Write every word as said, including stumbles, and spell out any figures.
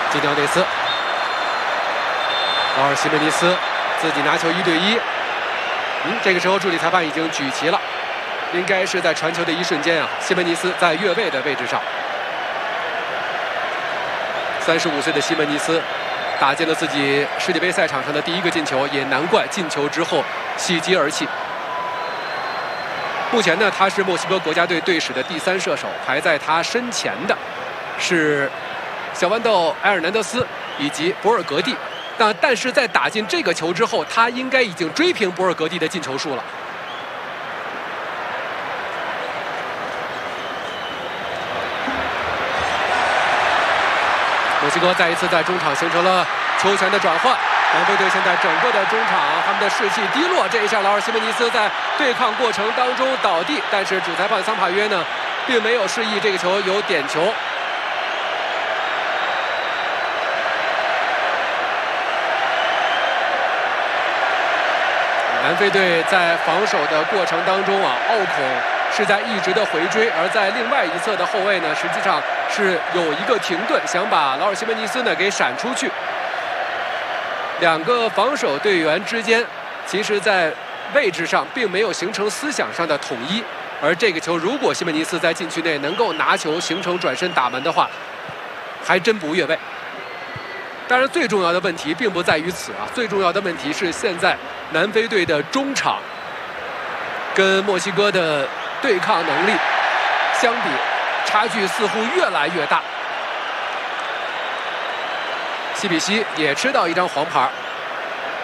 基迪奥内斯，劳尔·西门尼斯自己拿球一对一。嗯，这个时候助理裁判已经举旗了，应该是在传球的一瞬间啊，西门尼斯在越位的位置上。三十五岁的西门尼斯打进了自己世界杯赛场上的第一个进球，也难怪进球之后喜极而泣。目前呢，他是墨西哥国家队队史的第三射手，排在他身前的是小豌豆埃尔南德斯以及博尔格蒂。但但是在打进这个球之后，他应该已经追平博尔格蒂的进球数了。墨西哥再一次在中场形成了球权的转换，南非队现在整个的中场他们的士气低落。这一下劳尔·西门尼斯在对抗过程当中倒地，但是主裁判桑帕约呢，并没有示意这个球有点球。南非队在防守的过程当中啊，奥孔是在一直的回追，而在另外一侧的后卫呢，实际上是有一个停顿，想把劳尔·西门尼斯呢给闪出去。两个防守队员之间，其实在位置上并没有形成思想上的统一。而这个球，如果西门尼斯在禁区内能够拿球形成转身打门的话，还真不越位。当然，最重要的问题并不在于此啊，最重要的问题是现在南非队的中场跟墨西哥的对抗能力相比，差距似乎越来越大。西比西也吃到一张黄牌。